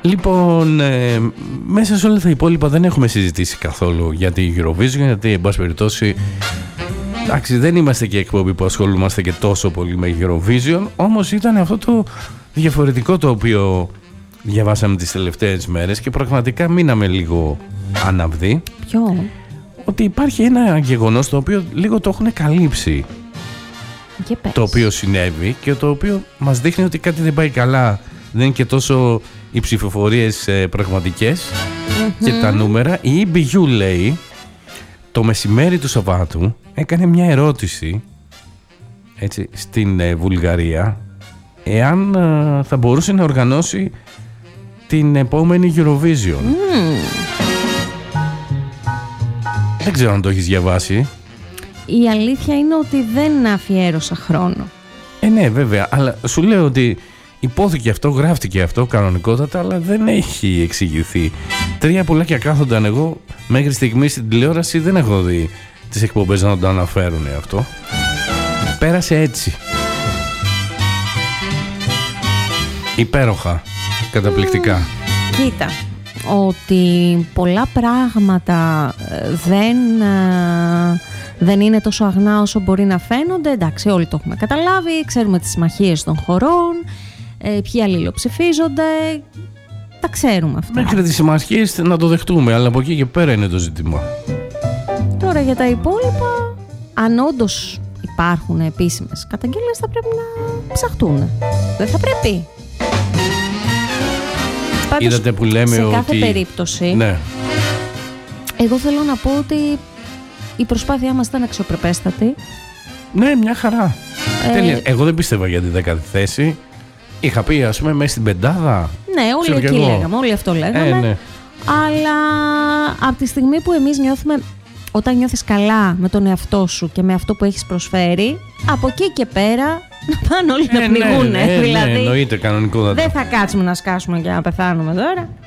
Λοιπόν, μέσα σε όλα τα υπόλοιπα δεν έχουμε συζητήσει καθόλου για τη Eurovision, γιατί εν πάση περιπτώσει, εντάξει, δεν είμαστε και εκπομπή που ασχολούμαστε και τόσο πολύ με Eurovision, όμως ήταν αυτό το διαφορετικό το οποίο διαβάσαμε τις τελευταίες μέρες και πραγματικά μείναμε λίγο αναυδοί. Ποιο? Ότι υπάρχει ένα γεγονός το οποίο λίγο το έχουν καλύψει, το οποίο συνέβη και το οποίο μας δείχνει ότι κάτι δεν πάει καλά. Δεν είναι και τόσο οι ψηφοφορίες πραγματικές και τα νούμερα. Η EBU λέει το μεσημέρι του Σαββάτου έκανε μια ερώτηση, έτσι, στην Βουλγαρία εάν θα μπορούσε να οργανώσει την επόμενη Eurovision. Δεν ξέρω αν το έχεις διαβάσει. Η αλήθεια είναι ότι δεν αφιέρωσα χρόνο. Ναι, βέβαια, αλλά σου λέω ότι υπόθηκε αυτό, γράφτηκε αυτό κανονικότατα, αλλά δεν έχει εξηγηθεί. 3 πουλάκια κάθονταν, εγώ μέχρι στιγμή στην τηλεόραση δεν έχω δει τις εκπομπές να το αναφέρουν αυτό. Πέρασε έτσι. Υπέροχα. Καταπληκτικά. Κοίτα, ότι πολλά πράγματα δεν είναι τόσο αγνά όσο μπορεί να φαίνονται. Εντάξει, όλοι το έχουμε καταλάβει. Ξέρουμε τις συμμαχίες των χωρών, ποιοι αλληλοψηφίζονται. Τα ξέρουμε αυτά. Μέχρι τις συμμαχίες να το δεχτούμε, αλλά από εκεί και πέρα είναι το ζήτημα. Τώρα για τα υπόλοιπα, αν όντως υπάρχουν επίσημες καταγγελίες, θα πρέπει να ψαχτούν. Δεν θα πρέπει. Πάντως, είδατε που λέμε σε ότι... κάθε περίπτωση, ναι, εγώ θέλω να πω ότι η προσπάθειά μας ήταν αξιοπρεπέστατη. Ναι, μια χαρά. Τέλεια. Εγώ δεν πίστευα για την 10η θέση. Είχα πει, ας πούμε, μέσα στην πεντάδα. Ναι, όλοι εκεί λέγαμε, όλοι αυτό λέγαμε. Ναι. Αλλά από τη στιγμή που εμείς νιώθουμε, όταν νιώθεις καλά με τον εαυτό σου και με αυτό που έχεις προσφέρει, από εκεί και πέρα να πάνε όλοι να πνιγούνε. Ναι, δηλαδή, εννοείται κανονικότατα. δεν θα κάτσουμε να σκάσουμε και να πεθάνουμε τώρα.